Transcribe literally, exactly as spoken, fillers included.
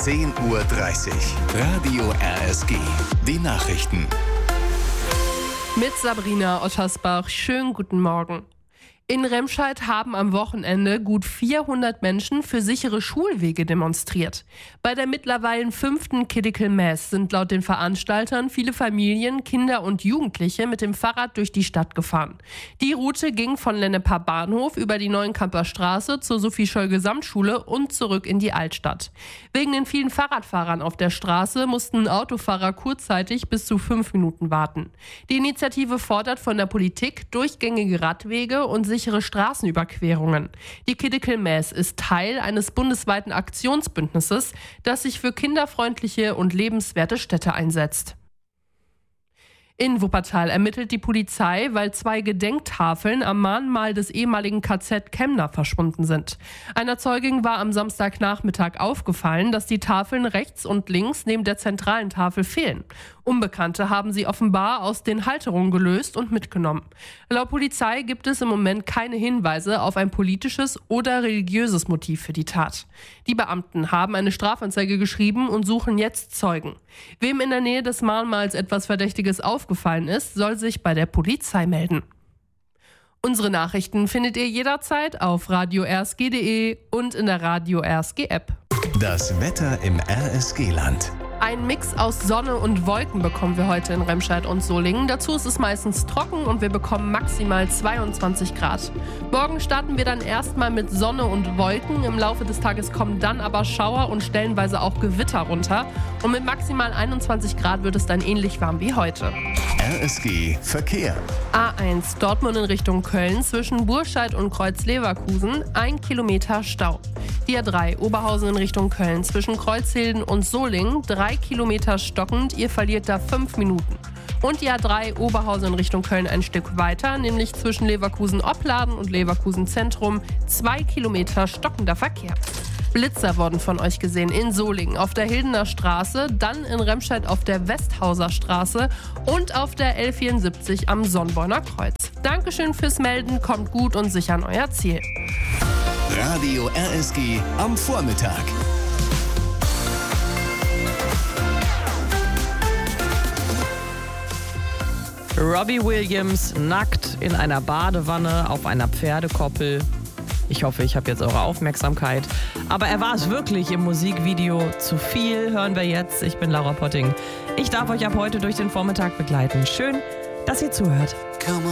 zehn Uhr dreißig. Radio R S G. Die Nachrichten. Mit Sabrina Ottersbach. Schönen guten Morgen. In Remscheid haben am Wochenende gut vierhundert Menschen für sichere Schulwege demonstriert. Bei der mittlerweile fünften Critical Mass sind laut den Veranstaltern viele Familien, Kinder und Jugendliche mit dem Fahrrad durch die Stadt gefahren. Die Route ging von Lenneper Bahnhof über die Neuenkamper Straße zur Sophie-Scholl-Gesamtschule und zurück in die Altstadt. Wegen den vielen Fahrradfahrern auf der Straße mussten Autofahrer kurzzeitig bis zu fünf Minuten warten. Die Initiative fordert von der Politik durchgängige Radwege und sichere Straßenüberquerungen. Die Critical Mass ist Teil eines bundesweiten Aktionsbündnisses, das sich für kinderfreundliche und lebenswerte Städte einsetzt. In Wuppertal ermittelt die Polizei, weil zwei Gedenktafeln am Mahnmal des ehemaligen K Z Kemner verschwunden sind. Einer Zeugin war am Samstagnachmittag aufgefallen, dass die Tafeln rechts und links neben der zentralen Tafel fehlen. Unbekannte haben sie offenbar aus den Halterungen gelöst und mitgenommen. Laut Polizei gibt es im Moment keine Hinweise auf ein politisches oder religiöses Motiv für die Tat. Die Beamten haben eine Strafanzeige geschrieben und suchen jetzt Zeugen. Wem in der Nähe des Mahnmals etwas Verdächtiges aufgefallen ist, soll sich bei der Polizei melden. Unsere Nachrichten findet ihr jederzeit auf radio r s g punkt d e und in der Radio R S G App. Das Wetter im R S G-Land. Ein Mix aus Sonne und Wolken bekommen wir heute in Remscheid und Solingen. Dazu ist es meistens trocken und wir bekommen maximal zweiundzwanzig Grad. Morgen starten wir dann erstmal mit Sonne und Wolken. Im Laufe des Tages kommen dann aber Schauer und stellenweise auch Gewitter runter. Und mit maximal einundzwanzig Grad wird es dann ähnlich warm wie heute. R S G Verkehr. A eins Dortmund in Richtung Köln zwischen Burscheid und Kreuz-Leverkusen, ein Kilometer Stau. Die A drei Oberhausen in Richtung Köln zwischen Kreuzhilden und Solingen, drei Kilometer stockend, ihr verliert da fünf Minuten. Und die A drei Oberhausen in Richtung Köln ein Stück weiter, nämlich zwischen Leverkusen-Opladen und Leverkusen-Zentrum, zwei Kilometer stockender Verkehr. Blitzer wurden von euch gesehen in Solingen auf der Hildener Straße, dann in Remscheid auf der Westhauser Straße und auf der L vierundsiebzig am Sonnborner Kreuz. Dankeschön fürs Melden, kommt gut und sicher an euer Ziel. Radio R S G am Vormittag. Robbie Williams nackt in einer Badewanne auf einer Pferdekoppel. Ich hoffe, ich habe jetzt eure Aufmerksamkeit. Aber er war es wirklich im Musikvideo. Zu viel hören wir jetzt. Ich bin Laura Potting. Ich darf euch ab heute durch den Vormittag begleiten. Schön, dass ihr zuhört.